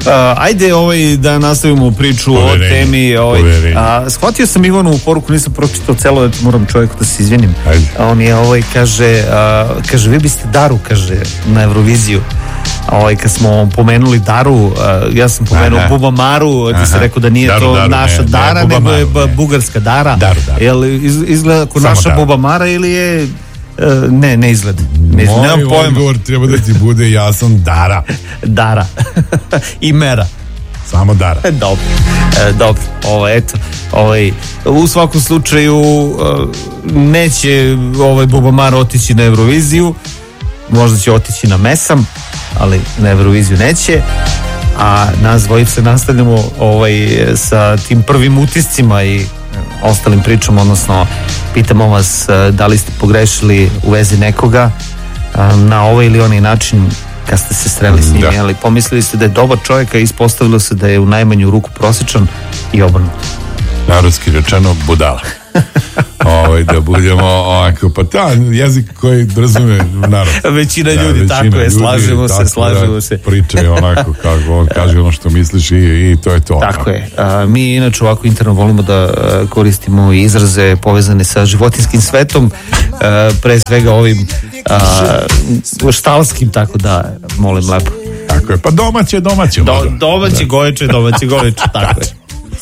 Ajde da nastavimo priču o temi. Shvatio sam Ivanovu poruku, nisam pročitao celo, moram čovjeku da se izvinim. On je kaže, vi biste Daru, kaže, na Euroviziju. Kad smo pomenuli Daru, ja sam pomenuo Bubamaru, ti si rekao da nije to naša Dara, nego je bugarska Dara. Izgleda kao naša Bubamara ili je... Ne izgleda. Moj odgovor treba da ti bude jasan Dara. Dara. I Mera. Samo Dara. Dobro. U svakom slučaju neće Bubamara otići na Euroviziju. Možda će otići na Mesam, ali na Euroviziju neće. A nas dvojice nastavljamo sa tim prvim utiscima i ostalim pričama, odnosno pitamo vas da li ste pogrešili u vezi nekoga na ovaj ili onaj način kad ste se sreli s njim, ali pomislili ste da je dobar čovjek, a ispostavilo se da je u najmanju ruku prosječan i obrnuto. Narodski rečeno budala. Da budemo ovako, pa jezik koji razume narod. Većina ljudi, tako je, slažemo se. Pričaju onako kako on kaže ono što misliš i to je to. Tako je. Mi inače ovako interno volimo da koristimo izraze povezane sa životinjskim svetom, pre svega ovim štalskim, tako da molim lepo. Tako je, pa domaće. Domaće goveče, tako je.